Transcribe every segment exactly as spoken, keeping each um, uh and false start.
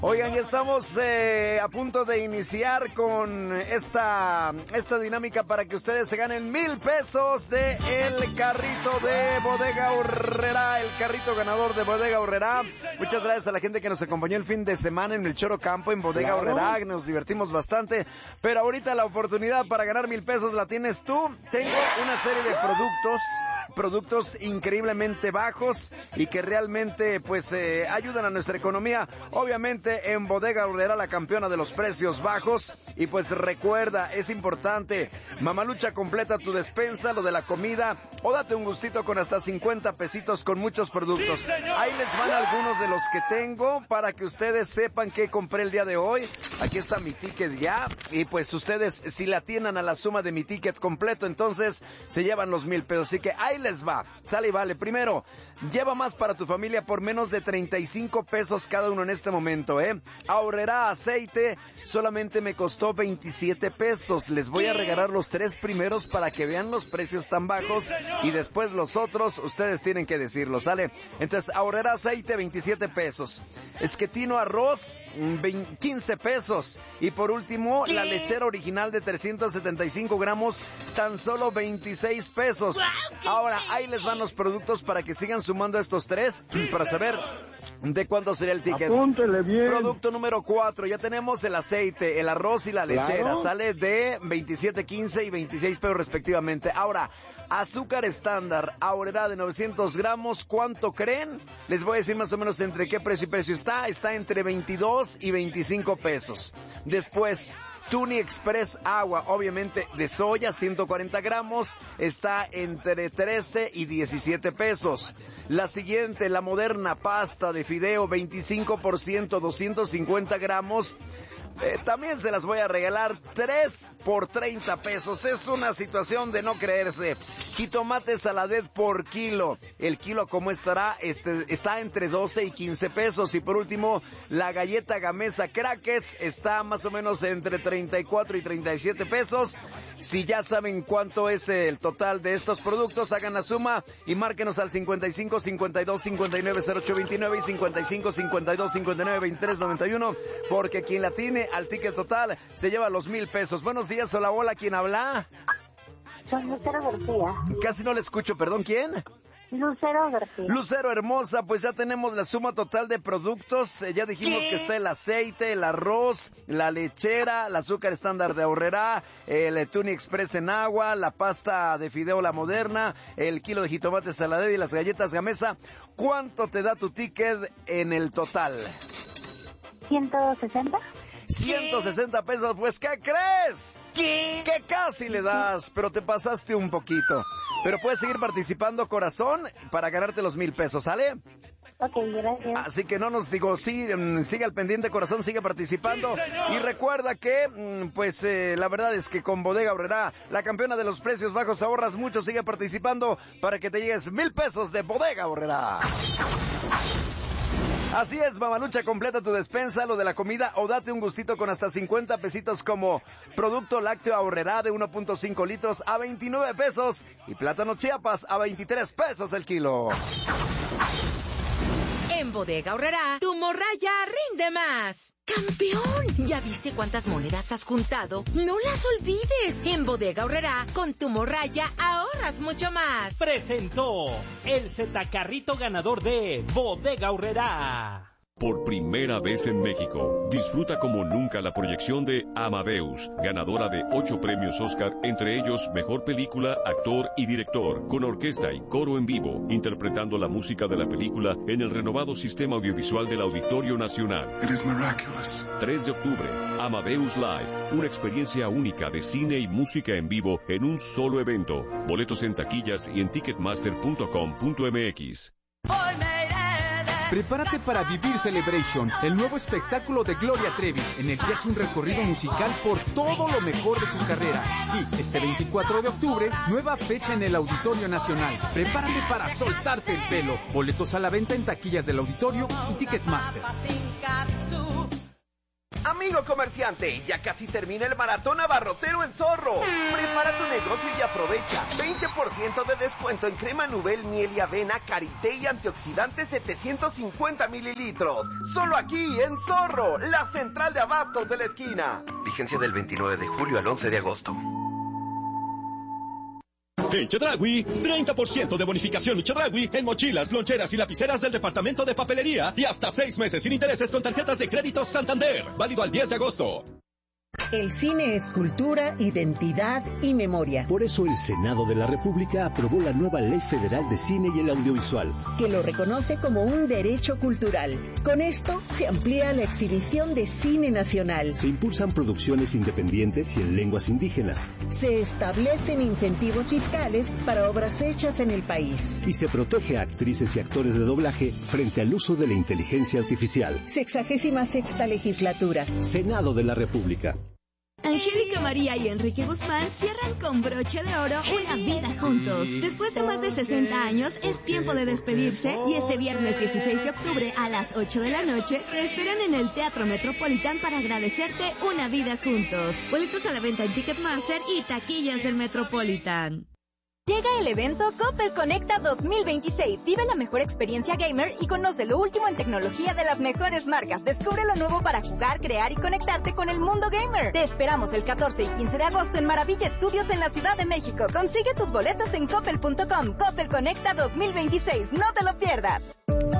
Oigan, ya estamos eh, a punto de iniciar con esta, esta dinámica para que ustedes se ganen mil pesos de el carrito de Bodega Aurrerá, el carrito ganador de Bodega Aurrerá. Muchas gracias a la gente que nos acompañó el fin de semana en Melchor Ocampo, en Bodega claro. Aurrerá, nos divertimos bastante. Pero ahorita la oportunidad para ganar mil pesos la tienes tú. Tengo una serie de productos, productos increíblemente bajos y que realmente pues eh, ayudan a nuestra economía. Obviamente en Bodega Aurrerá, la campeona de los precios bajos. Y pues recuerda, es importante, Mamalucha, completa tu despensa, lo de la comida, o date un gustito con hasta cincuenta pesitos con muchos productos. Sí, ahí les van algunos de los que tengo para que ustedes sepan qué compré el día de hoy. Aquí está mi ticket ya, y pues ustedes, si la atiendan a la suma de mi ticket completo, entonces se llevan los mil pesos. Así que ahí les va, sale y vale. Primero, lleva más para tu familia por menos de treinta y cinco pesos cada uno en este momento, ¿eh? Aurrerá aceite, solamente me costó veintisiete pesos. Les voy a regalar los tres primeros para que vean los precios tan bajos y después los otros ustedes tienen que decirlo, ¿sale? Entonces, Aurrerá aceite, veintisiete pesos. Esquetino arroz, quince pesos. Y por último, la lechera original de trescientos setenta y cinco gramos, tan solo veintiséis pesos. Ahora, ahí les van los productos para que sigan sumando estos tres para saber de cuánto sería el ticket. Apúntele bien. Producto número cuatro, ya tenemos el aceite, el arroz y la lechera, claro. Sale de veintisiete, quince y veintiséis pesos respectivamente. Ahora, azúcar estándar, Aurrerá de novecientos gramos, ¿cuánto creen? Les voy a decir más o menos entre qué precio y precio está, está entre veintidós y veinticinco pesos. Después, Tuni Express agua, obviamente de soya, ciento cuarenta gramos, está entre trece y diecisiete pesos. La siguiente, la Moderna pasta de fideo, veinticinco por ciento, doscientos cincuenta gramos. Eh, también se las voy a regalar tres por treinta pesos. Es una situación de no creerse. Jitomate Saladet por kilo. El kilo, ¿cómo estará? Este, está entre doce y quince pesos. Y por último, la galleta Gamesa Crackers está más o menos entre treinta y cuatro y treinta y siete pesos. Si ya saben cuánto es el total de estos productos, hagan la suma y márquenos al cincuenta y cinco, cincuenta y dos, cincuenta y nueve, cero ocho veintinueve y cincuenta y cinco, cincuenta y dos, cincuenta y nueve, veintitrés, noventa y uno, porque quien la tiene al ticket total se lleva los mil pesos. Buenos días, hola, hola, ¿quién habla? Soy Lucero García. Casi no le escucho, perdón, ¿quién? Lucero García. Lucero hermosa, pues ya tenemos la suma total de productos. Eh, ya dijimos ¿Qué? que está el aceite, el arroz, la lechera, el azúcar estándar de Aurrerá, el Tuni Express en agua, la pasta de fideo la Moderna, el kilo de jitomate Saladet y las galletas Gamesa. ¿Cuánto te da tu ticket en el total? ciento sesenta. ciento sesenta pesos, pues ¿qué crees? ¿Qué? Que casi le das, pero te pasaste un poquito. Pero puedes seguir participando, corazón, para ganarte los mil pesos, ¿sale? Ok, gracias. Así que no nos digo, sí, sigue al pendiente, corazón, sigue participando. Sí, y recuerda que, pues, eh, la verdad es que con Bodega Aurrerá, la campeona de los precios bajos, ahorras mucho, sigue participando para que te llegues mil pesos de Bodega Aurrerá. Así es, Mamalucha, completa tu despensa, lo de la comida, o date un gustito con hasta cincuenta pesitos como producto lácteo Aurrerá de uno punto cinco litros a veintinueve pesos y plátano Chiapas a veintitrés pesos el kilo. En Bodega Aurrerá, tu morralla rinde más. ¡Campeón! ¿Ya viste cuántas monedas has juntado? ¡No las olvides! En Bodega Aurrerá, con tu morralla ahorras mucho más. Presentó el Zetacarrito ganador de Bodega Aurrerá. Por primera vez en México, disfruta como nunca la proyección de Amadeus, ganadora de ocho premios Oscar, entre ellos Mejor Película, Actor y Director, con orquesta y coro en vivo, interpretando la música de la película en el renovado sistema audiovisual del Auditorio Nacional. It is miraculous. tres de octubre, Amadeus Live, una experiencia única de cine y música en vivo en un solo evento. Boletos en taquillas y en ticketmaster punto com punto m x. Prepárate para vivir Celebration, el nuevo espectáculo de Gloria Trevi, en el que hace un recorrido musical por todo lo mejor de su carrera. Sí, este veinticuatro de octubre, nueva fecha en el Auditorio Nacional. Prepárate para soltarte el pelo. Boletos a la venta en taquillas del Auditorio y Ticketmaster. Amigo Amigo comerciante, ya casi termina el maratón abarrotero en Zorro. Prepara tu negocio y aprovecha veinte por ciento de descuento en crema Nubel, miel y avena, karité y antioxidante setecientos cincuenta mililitros. Solo aquí en Zorro, la central de abastos de la esquina. Vigencia del veintinueve de julio al once de agosto. En Chedraui, treinta por ciento de bonificación Chedraui en mochilas, loncheras y lapiceras del departamento de papelería y hasta seis meses sin intereses con tarjetas de crédito Santander. Válido al diez de agosto. El cine es cultura, identidad y memoria. Por eso el Senado de la República aprobó la nueva Ley Federal de Cine y el Audiovisual, que lo reconoce como un derecho cultural. Con esto se amplía la exhibición de cine nacional. Se impulsan producciones independientes y en lenguas indígenas. Se establecen incentivos fiscales para obras hechas en el país. Y se protege a actrices y actores de doblaje frente al uso de la inteligencia artificial. Sexagésima sexta legislatura. Senado de la República. Angélica María y Enrique Guzmán cierran con broche de oro una vida juntos. Después de más de sesenta años, es tiempo de despedirse y este viernes dieciséis de octubre a las ocho de la noche te esperan en el Teatro Metropolitan para agradecerte una vida juntos. Boletos a la venta en Ticketmaster y taquillas del Metropolitan. Llega el evento Coppel Conecta dos mil veintiséis. Vive la mejor experiencia gamer y conoce lo último en tecnología de las mejores marcas. Descubre lo nuevo para jugar, crear y conectarte con el mundo gamer. Te esperamos el catorce y quince de agosto en Maravilla Studios en la Ciudad de México. Consigue tus boletos en coppel punto com. Coppel Conecta dos mil veintiséis. No te lo pierdas.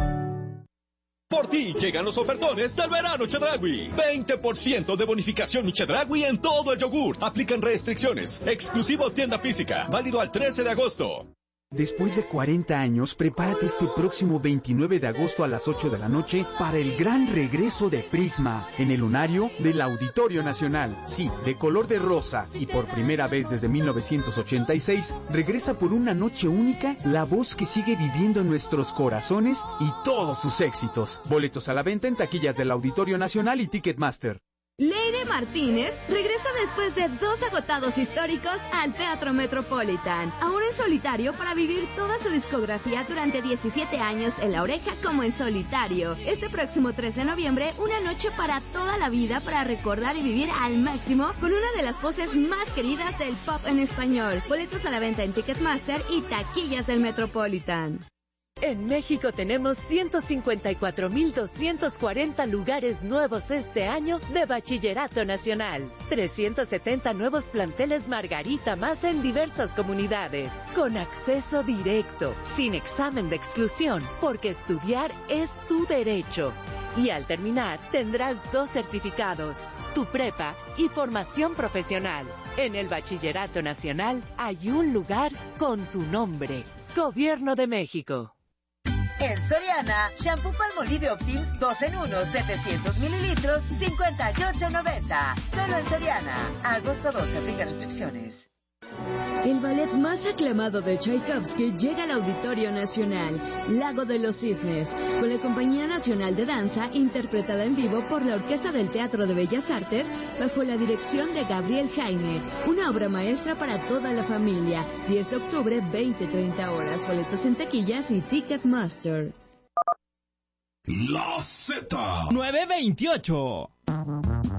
Por ti llegan los ofertones al verano Chedraui. veinte por ciento de bonificación Chedraui en todo el yogur. Aplican restricciones. Exclusivo tienda física. Válido al trece de agosto. Después de cuarenta años, prepárate este próximo veintinueve de agosto a las ocho de la noche para el gran regreso de Prisma en el lunario del Auditorio Nacional. Sí, de color de rosa y por primera vez desde mil novecientos ochenta y seis, regresa por una noche única la voz que sigue viviendo en nuestros corazones y todos sus éxitos. Boletos a la venta en taquillas del Auditorio Nacional y Ticketmaster. Leire Martínez regresa después de dos agotados históricos al Teatro Metropolitan, ahora en solitario para vivir toda su discografía durante diecisiete años en La Oreja como en solitario. Este próximo tres de noviembre, una noche para toda la vida para recordar y vivir al máximo con una de las voces más queridas del pop en español. Boletos a la venta en Ticketmaster y taquillas del Metropolitan. En México tenemos ciento cincuenta y cuatro mil doscientos cuarenta lugares nuevos este año de Bachillerato Nacional. trescientos setenta nuevos planteles Margarita más en diversas comunidades. Con acceso directo, sin examen de exclusión, porque estudiar es tu derecho. Y al terminar, tendrás dos certificados, tu prepa y formación profesional. En el Bachillerato Nacional hay un lugar con tu nombre. Gobierno de México. En Soriana, shampoo Palmolive Optims dos en uno, setecientos mililitros, cincuenta y ocho noventa. Solo en Soriana. Agosto doce, aplica restricciones. El ballet más aclamado de Tchaikovsky llega al Auditorio Nacional, Lago de los Cisnes, con la Compañía Nacional de Danza, interpretada en vivo por la Orquesta del Teatro de Bellas Artes, bajo la dirección de Gabriel Jaime. Una obra maestra para toda la familia. diez de octubre, veinte treinta horas. Boletos en taquillas y Ticketmaster. La Z nueve veintiocho.